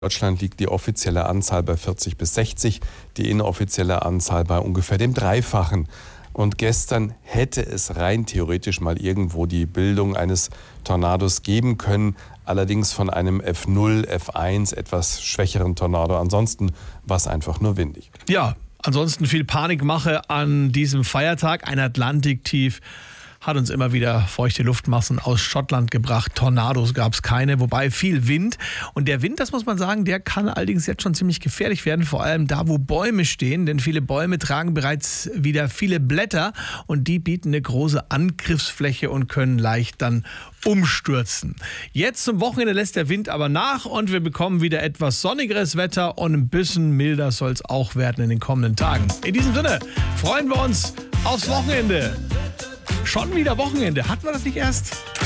In Deutschland liegt die offizielle Anzahl bei 40 bis 60, die inoffizielle Anzahl bei ungefähr dem Dreifachen. Und gestern hätte es rein theoretisch mal irgendwo die Bildung eines Tornados geben können, allerdings von einem F0, F1, etwas schwächeren Tornado. Ansonsten war es einfach nur windig. Ja, ansonsten viel Panikmache an diesem Feiertag. Ein Atlantiktief hat uns immer wieder feuchte Luftmassen aus Schottland gebracht. Tornados gab es keine, wobei viel Wind. Und der Wind, das muss man sagen, der kann allerdings jetzt schon ziemlich gefährlich werden, vor allem da, wo Bäume stehen. Denn viele Bäume tragen bereits wieder viele Blätter und die bieten eine große Angriffsfläche und können leicht dann umstürzen. Jetzt zum Wochenende lässt der Wind aber nach und wir bekommen wieder etwas sonnigeres Wetter und ein bisschen milder soll es auch werden in den kommenden Tagen. In diesem Sinne freuen wir uns aufs Wochenende. Schon wieder Wochenende. Hatten wir das nicht erst?